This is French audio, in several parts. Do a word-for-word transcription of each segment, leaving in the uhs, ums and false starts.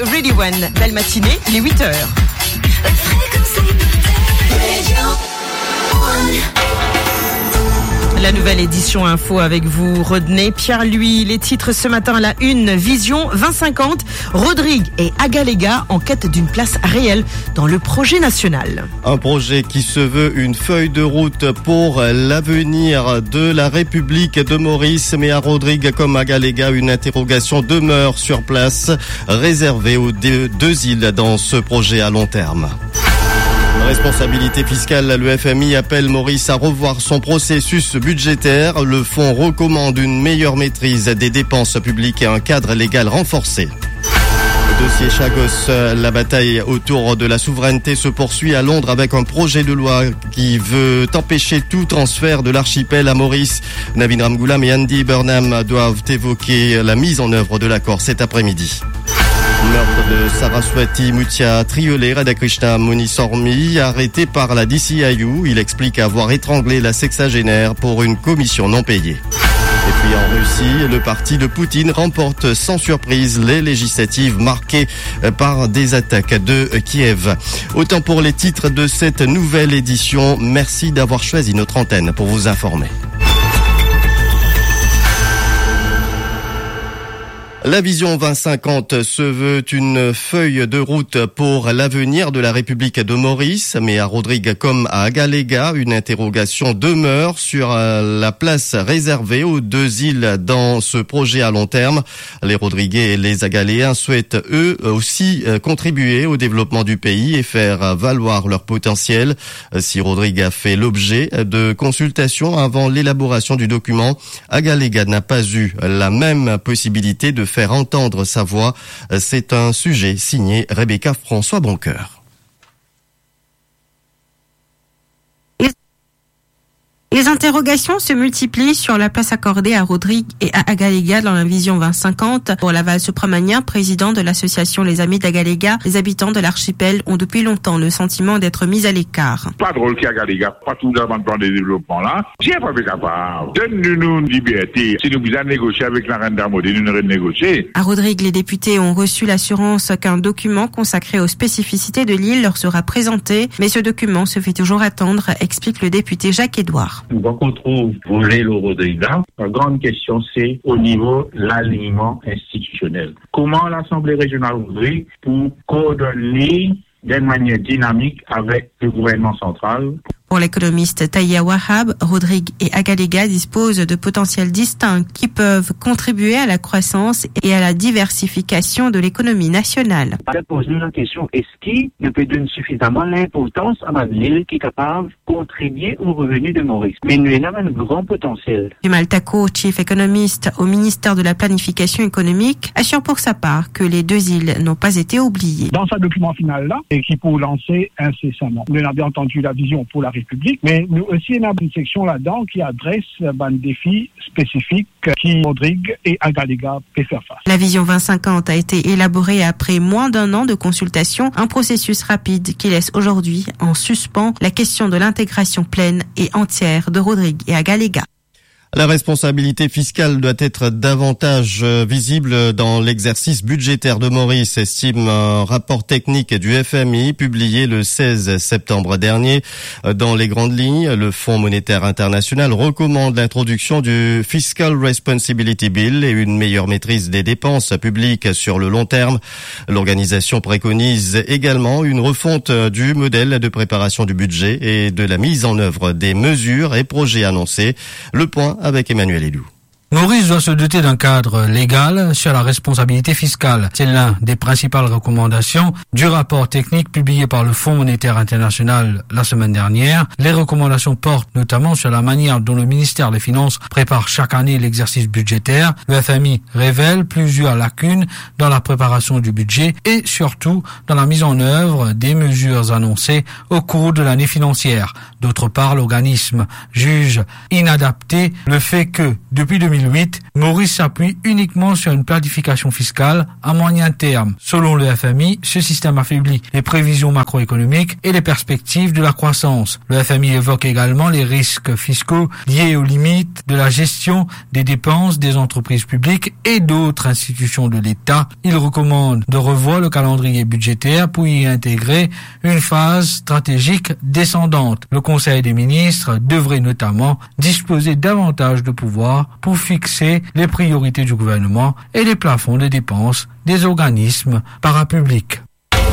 Ready One, belle matinée, il est huit heures. La nouvelle édition info avec vous, Rodney Pierre-Louis. Les titres ce matin à la une, Vision vingt cinquante, Rodrigue et Agalega en quête d'une place réelle dans le projet national. Un projet qui se veut une feuille de route pour l'avenir de la République de Maurice. Mais à Rodrigue comme à Agalega, une interrogation demeure sur place, réservée aux deux îles dans ce projet à long terme. Responsabilité fiscale, le F M I appelle Maurice à revoir son processus budgétaire. Le fonds recommande une meilleure maîtrise des dépenses publiques et un cadre légal renforcé. Dossier Chagos, la bataille autour de la souveraineté se poursuit à Londres avec un projet de loi qui veut empêcher tout transfert de l'archipel à Maurice. Navin Ramgoolam et Andy Burnham doivent évoquer la mise en œuvre de l'accord cet après-midi. Meurtre de Saraswati Muthia Triolet, Radhakrishna Muniswamy, arrêté par la D C I U. Il explique avoir étranglé la sexagénaire pour une commission non payée. Et puis en Russie, le parti de Poutine remporte sans surprise les législatives marquées par des attaques de Kiev. Autant pour les titres de cette nouvelle édition. Merci d'avoir choisi notre antenne pour vous informer. La Vision vingt cinquante se veut une feuille de route pour l'avenir de la République de Maurice, mais à Rodrigue comme à Agalega, une interrogation demeure sur la place réservée aux deux îles dans ce projet à long terme. Les Rodriguais et les Agaléens souhaitent eux aussi contribuer au développement du pays et faire valoir leur potentiel. Si Rodrigue a fait l'objet de consultations avant l'élaboration du document, Agalega n'a pas eu la même possibilité de faire entendre sa voix. C'est un sujet signé Rebecca François Boncoeur. Les interrogations se multiplient sur la place accordée à Rodrigue et à Agalega dans la Vision vingt cinquante. Pour Laval Supramania, président de l'association Les Amis d'Agalega, les habitants de l'archipel ont depuis longtemps le sentiment d'être mis à l'écart. Pas drôle qu'Agalega, pas tout dans le plan de développement là. Si elle n'est pas capable, donne-nous une liberté. Si nous voulons négocier avec la reine d'Armodé, nous ne négocier. À Rodrigue, les députés ont reçu l'assurance qu'un document consacré aux spécificités de l'île leur sera présenté. Mais ce document se fait toujours attendre, explique le député Jacques-Édouard. Donc on trouve voler le Rodrigue. La grande question, c'est au niveau de l'alignement institutionnel. Comment l'Assemblée régionale Rodrigue pour coordonner d'une manière dynamique avec le gouvernement central. Pour l'économiste Taïa Wahab, Rodrigue et Agalega disposent de potentiels distincts qui peuvent contribuer à la croissance et à la diversification de l'économie nationale. Je pose la question, est-ce qu'il ne peut donner suffisamment l'importance à ma ville qui est capable de contribuer aux revenus de Maurice? Mais nous avons un grand potentiel. Jumal Tako, chief économiste au ministère de la Planification économique, assure pour sa part que les deux îles n'ont pas été oubliées. Dans ce document final-là, et qui pour lancer incessamment. Nous avons bien entendu la vision pour la République, mais nous aussi on a une section là-dedans qui adresse un défi spécifique qui Rodrigue et Agalega peuvent faire face. La Vision vingt cinquante a été élaborée après moins d'un an de consultation, un processus rapide qui laisse aujourd'hui en suspens la question de l'intégration pleine et entière de Rodrigue et Agalega. La responsabilité fiscale doit être davantage visible dans l'exercice budgétaire de Maurice, estime un rapport technique du F M I publié le seize septembre dernier. Dans les grandes lignes, le Fonds monétaire international recommande l'introduction du Fiscal Responsibility Bill et une meilleure maîtrise des dépenses publiques sur le long terme. L'organisation préconise également une refonte du modèle de préparation du budget et de la mise en œuvre des mesures et projets annoncés. Le point avec Emmanuel Edoux. Maurice doit se doter d'un cadre légal sur la responsabilité fiscale. C'est l'un des principales recommandations du rapport technique publié par le Fonds monétaire international la semaine dernière. Les recommandations portent notamment sur la manière dont le ministère des Finances prépare chaque année l'exercice budgétaire. Le F M I révèle plusieurs lacunes dans la préparation du budget et surtout dans la mise en œuvre des mesures annoncées au cours de l'année financière. D'autre part, l'organisme juge inadapté le fait que, depuis deux mille mille huit, Maurice s'appuie uniquement sur une planification fiscale à moyen terme. Selon le F M I, ce système affaiblit les prévisions macroéconomiques et les perspectives de la croissance. Le F M I évoque également les risques fiscaux liés aux limites de la gestion des dépenses des entreprises publiques et d'autres institutions de l'État. Il recommande de revoir le calendrier budgétaire pour y intégrer une phase stratégique descendante. Le Conseil des ministres devrait notamment disposer davantage de pouvoir pour fixer les priorités du gouvernement et les plafonds de dépenses des organismes parapublics.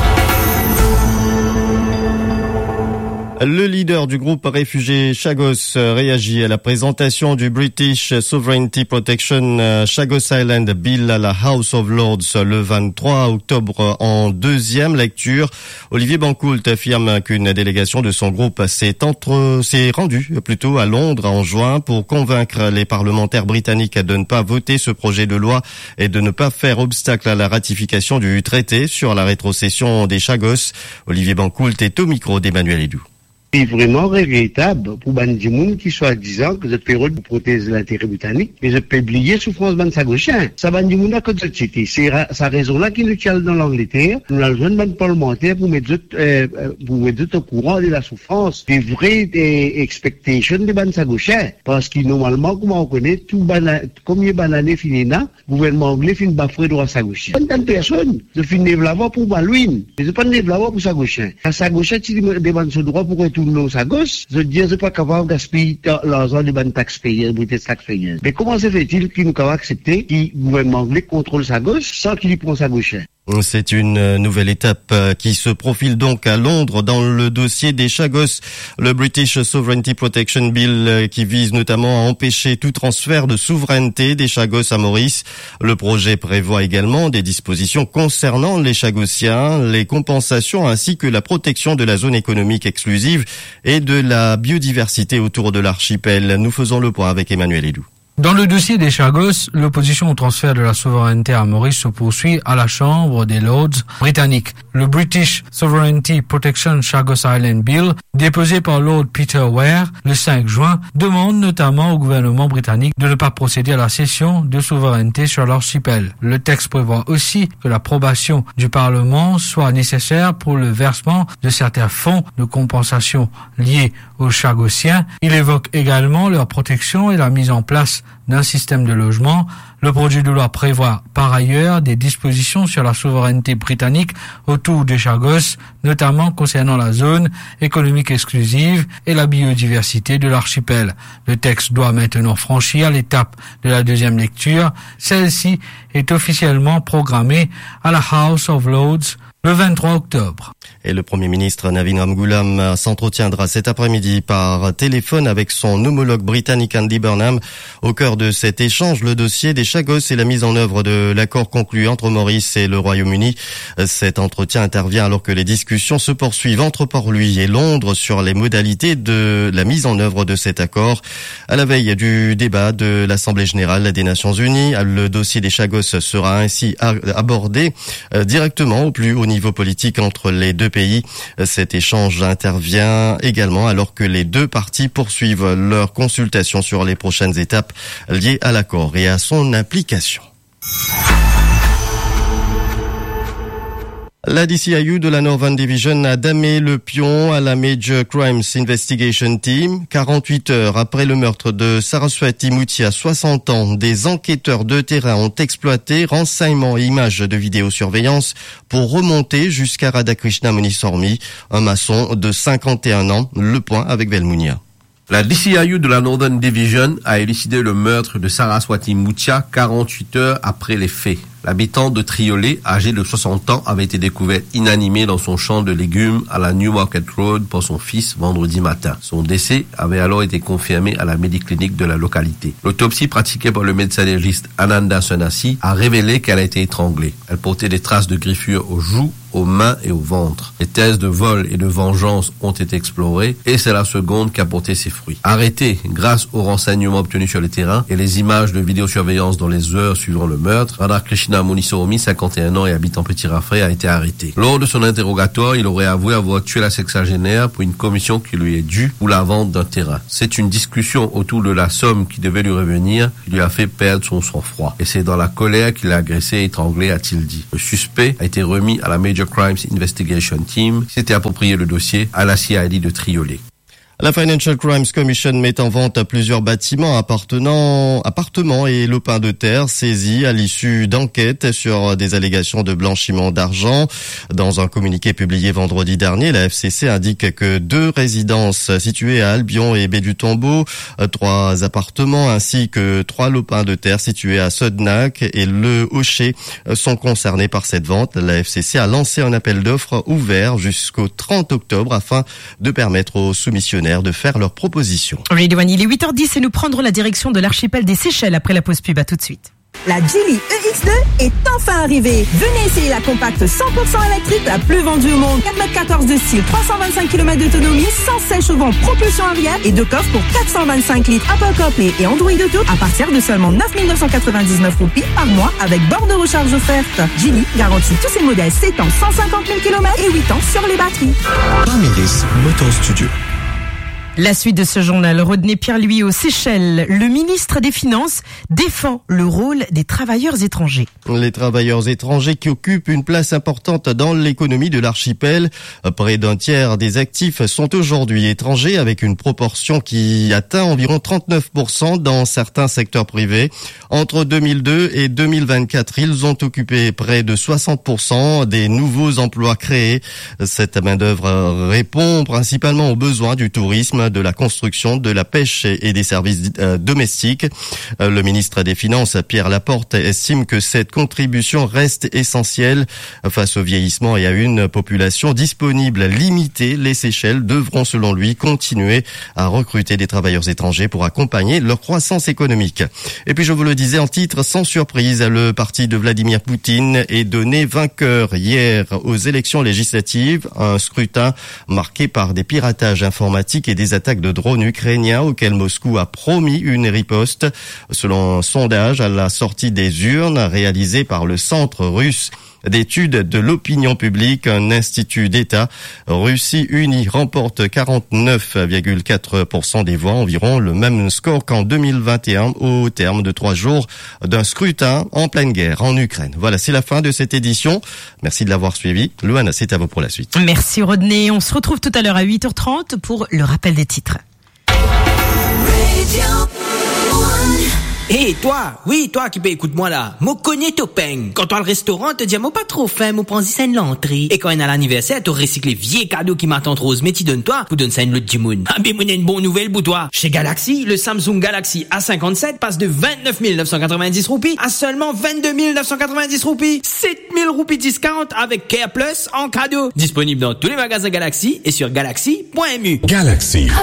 Le leader du groupe réfugié Chagos réagit à la présentation du British Sovereignty Protection Chagos Island Bill à la House of Lords le vingt-trois octobre en deuxième lecture. Olivier Bancoult affirme qu'une délégation de son groupe s'est, entre, s'est rendue plutôt à Londres en juin pour convaincre les parlementaires britanniques de ne pas voter ce projet de loi et de ne pas faire obstacle à la ratification du traité sur la rétrocession des Chagos. Olivier Bancoult est au micro d'Emmanuel Edoux. C'est vraiment regrettable pour des gens qui soit disant que cette période pour protéger l'intérêt britannique, mais je peux oublier souffrance de sa gauchien. Ça va dire que cette société, c'est sa raison là qui nous tient dans l'Angleterre. Nous avons besoin d'un parlementaire pour mettre euh, pour mettre au courant de la souffrance, des vraies expectations de ban sa gauchien. Parce que normalement, comme on connaît, tout bana, combien banané fini là, le gouvernement anglais finit bafouer droit sa gauchien. Pas de personne, je finis de pour Balouine, mais je pas de pour sa gauchien. Sa gauchien, si demande ce droit pour tout le monde sa gauche, je dis, je ne suis pas capable de gaspiller l'argent des banques taxpayeurs, des taxpayeurs. Mais comment se fait-il qu'il nous a accepté que le gouvernement anglais contrôle sa gauche sans qu'il y prenne sa gauche? C'est une nouvelle étape qui se profile donc à Londres dans le dossier des Chagos. Le British Sovereignty Protection Bill qui vise notamment à empêcher tout transfert de souveraineté des Chagos à Maurice. Le projet prévoit également des dispositions concernant les Chagossiens, les compensations ainsi que la protection de la zone économique exclusive et de la biodiversité autour de l'archipel. Nous faisons le point avec Emmanuel Edoux. Dans le dossier des Chagos, l'opposition au transfert de la souveraineté à Maurice se poursuit à la Chambre des Lords britanniques. Le British Sovereignty Protection Chagos Island Bill, déposé par Lord Peter Ware le cinq juin, demande notamment au gouvernement britannique de ne pas procéder à la cession de souveraineté sur l'archipel. Le texte prévoit aussi que l'approbation du Parlement soit nécessaire pour le versement de certains fonds de compensation liés aux Chagossiens. Il évoque également leur protection et la mise en place d'un système de logement. Le projet de loi prévoit par ailleurs des dispositions sur la souveraineté britannique autour des Chagos, notamment concernant la zone économique exclusive et la biodiversité de l'archipel. Le texte doit maintenant franchir l'étape de la deuxième lecture. Celle-ci est officiellement programmée à la House of Lords le vingt-trois octobre. Et le Premier ministre Navin Ramgoolam s'entretiendra cet après-midi par téléphone avec son homologue britannique Andy Burnham. Au cœur de cet échange, le dossier des Chagos et la mise en œuvre de l'accord conclu entre Maurice et le Royaume-Uni. Cet entretien intervient alors que les discussions se poursuivent entre Port-Louis et Londres sur les modalités de la mise en œuvre de cet accord. À la veille du débat de l'Assemblée générale des Nations unies, le dossier des Chagos sera ainsi abordé directement au plus haut niveau politique entre les deux pays. Cet échange intervient également alors que les deux parties poursuivent leurs consultations sur les prochaines étapes liées à l'accord et à son application. La D C I U de la Northern Division a damé le pion à la Major Crimes Investigation Team. quarante-huit heures après le meurtre de Saraswati Muthia, soixante ans, des enquêteurs de terrain ont exploité renseignements et images de vidéosurveillance pour remonter jusqu'à Radhakrishna Muniswamy, un maçon de cinquante et un ans. Le point avec Velmounia. La D C I U de la Northern Division a élucidé le meurtre de Saraswati Muthia quarante-huit heures après les faits. L'habitant de Triolet, âgé de soixante ans, avait été découvert inanimé dans son champ de légumes à la Newmarket Road par son fils vendredi matin. Son décès avait alors été confirmé à la médiclinique de la localité. L'autopsie pratiquée par le médecin légiste Ananda Sonasi a révélé qu'elle a été étranglée. Elle portait des traces de griffures aux joues aux mains et au ventre. Les thèses de vol et de vengeance ont été explorées et c'est la seconde qui a porté ses fruits. Arrêté grâce aux renseignements obtenus sur le terrain et les images de vidéosurveillance dans les heures suivant le meurtre, Radhakrishna Muniswamy, cinquante et un ans et habitant Petit-Rafray, a été arrêté. Lors de son interrogatoire, il aurait avoué avoir tué la sexagénaire pour une commission qui lui est due ou la vente d'un terrain. C'est une discussion autour de la somme qui devait lui revenir qui lui a fait perdre son sang-froid. Et c'est dans la colère qu'il a agressé et étranglé, a-t-il dit. Le suspect a été remis à la Major Crimes Investigation Team qui s'était approprié le dossier à la C I D de Triolet. La Financial Crimes Commission met en vente plusieurs bâtiments appartenant, appartements et lopins de terre saisis à l'issue d'enquêtes sur des allégations de blanchiment d'argent. Dans un communiqué publié vendredi dernier, la F C C indique que deux résidences situées à Albion et Baie du Tombeau, trois appartements ainsi que trois lopins de terre situés à Sodnac et Le Hocher sont concernés par cette vente. La F C C a lancé un appel d'offres ouvert jusqu'au trente octobre afin de permettre aux soumissionnaires de faire leurs propositions. Redouane, il est huit heures dix et nous prendrons la direction de l'archipel des Seychelles après la pause pub. À tout de suite. La Geely E X deux est enfin arrivée. Venez essayer la compacte cent pour cent électrique la plus vendue au monde. quatre mètres quatorze de style, trois cent vingt-cinq kilomètres d'autonomie, cent seize chevaux en propulsion arrière et deux coffres pour quatre cent vingt-cinq litres Apple CarPlay et Android Auto à partir de seulement neuf mille neuf cent quatre-vingt-dix-neuf roupies par mois avec borne de recharge offerte. Geely garantit tous ses modèles sept ans, cent cinquante mille kilomètres et huit ans sur les batteries. Pamélis Motor Studio. La suite de ce journal, Rodney Pierre-Louis aux Seychelles. Le ministre des Finances défend le rôle des travailleurs étrangers. Les travailleurs étrangers qui occupent une place importante dans l'économie de l'archipel. Près d'un tiers des actifs sont aujourd'hui étrangers avec une proportion qui atteint environ trente-neuf pour cent dans certains secteurs privés. Entre deux mille deux et deux mille vingt-quatre, ils ont occupé près de soixante pour cent des nouveaux emplois créés. Cette main-d'œuvre répond principalement aux besoins du tourisme, de la construction, de la pêche et des services euh, domestiques. Euh, le ministre des Finances, Pierre Laporte, estime que cette contribution reste essentielle face au vieillissement et à une population disponible limitée. Les Seychelles devront, selon lui, continuer à recruter des travailleurs étrangers pour accompagner leur croissance économique. Et puis, je vous le disais en titre, sans surprise, le parti de Vladimir Poutine est donné vainqueur hier aux élections législatives. Un scrutin marqué par des piratages informatiques et des attaques de drones ukrainiens auxquels Moscou a promis une riposte. Selon un sondage à la sortie des urnes réalisé par le Centre russe d'études de l'opinion publique, un institut d'État, Russie Unie remporte quarante-neuf virgule quatre pour cent des voix, environ le même score qu'en deux mille vingt et un au terme de trois jours d'un scrutin en pleine guerre en Ukraine. Voilà, c'est la fin de cette édition. Merci de l'avoir suivi. Louane, c'est à vous pour la suite. Merci Rodney. On se retrouve tout à l'heure à huit heures trente pour le rappel des titres. Hé, hey, toi, oui, toi qui peux écoute moi là, moi connais ton peigne. Quand toi le restaurant te dit, moi pas trop faim, moi prends ça une l'entrée. Et quand on a l'anniversaire, tu recycles les vieux cadeaux qui m'attendent rose, mais tu donnes toi, pour donner ça une l'autre dimoun. Ah, mais moi, une bonne nouvelle pour toi. Chez Galaxy, le Samsung Galaxy A cinquante-sept passe de vingt-neuf mille neuf cent quatre-vingt-dix roupies à seulement vingt-deux mille neuf cent quatre-vingt-dix roupies. sept mille roupies discount avec Care Plus en cadeau. Disponible dans tous les magasins Galaxy et sur galaxy point m u. Galaxy.